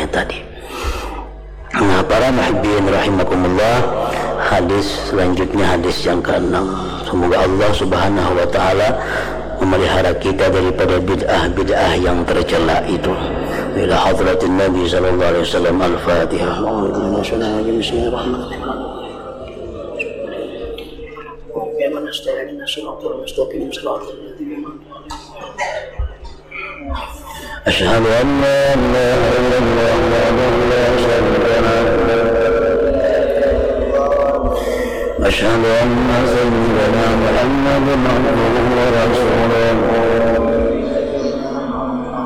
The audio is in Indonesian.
tadi. Nah, para muhibbin rahimakumullah, hadis selanjutnya hadis yang ke-6. Semoga Allah Subhanahu wa taala memelihara kita daripada bid'ah-bid'ah yang tercela itu. Ila hadratin Nabi sallallahu alaihi wasallam. Al-Fatihah. Bismillahirrahmanirrahim. أشهد أن لا إله إلا الله وحده لا شريك له وأشهد أن سيدنا محمدا عبده ورسوله